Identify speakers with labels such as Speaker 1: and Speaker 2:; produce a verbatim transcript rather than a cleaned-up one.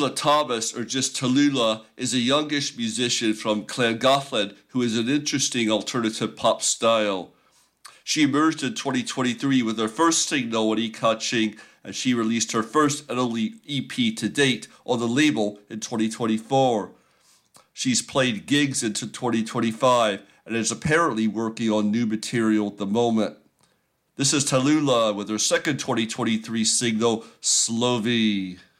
Speaker 1: Tallulah Thomas, or just Tallulah, is a youngish musician from Llangollen who is an interesting alternative pop style. She emerged in twenty twenty-three with her first single on Ecotching, and she released her first and only E P to date on the label in twenty twenty-four. She's played gigs into twenty twenty-five and is apparently working on new material at the moment. This is Tallulah with her second twenty twenty-three single, Slovy.